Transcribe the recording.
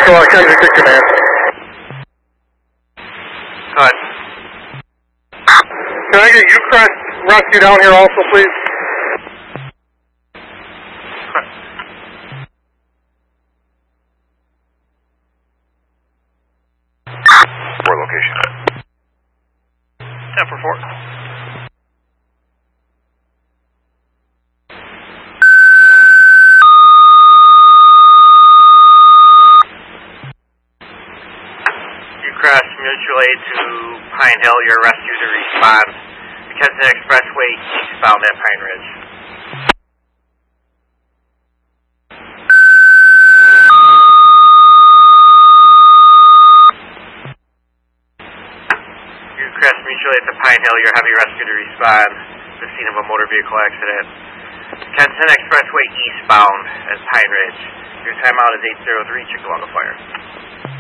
Kensington Command. Go ahead. Can I get Ucrest Rescue down here also, please? Report location. 10-4. Ucrest Mutual Aid to Pine Hill, your rescue to respond. Kensington Expressway eastbound at Pine Ridge. Ucrest Mutual Aid to Pine Hill, your heavy rescue to respond to the scene of a motor vehicle accident. Kensington Expressway eastbound at Pine Ridge. Your timeout is 803, Chickamauga Fire.